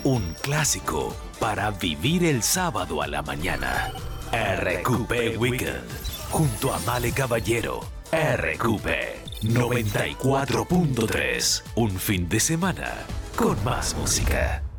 Un clásico para vivir el sábado a la mañana. RQP Weekend. Junto a Male Caballero. RQP 94.3. Un fin de semana con más música.